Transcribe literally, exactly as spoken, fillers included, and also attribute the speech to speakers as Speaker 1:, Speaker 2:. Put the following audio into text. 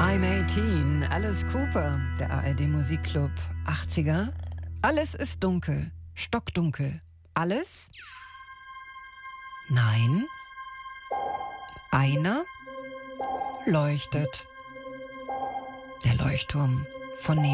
Speaker 1: I'm achtzehn, Alice Cooper, der A R D Musikclub achtziger. Alles ist dunkel, stockdunkel. Alles? Nein. Einer leuchtet. Der Leuchtturm von